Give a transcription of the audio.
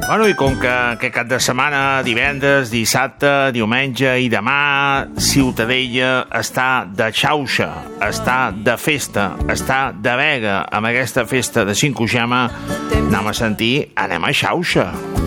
Bueno, i com que aquest cap de setmana, divendres, dissabte, diumenge i demà, Ciutadella està de xauxa, està de festa, està de vega amb aquesta festa de Cinquujama, anem a sentir Anem a xauxa.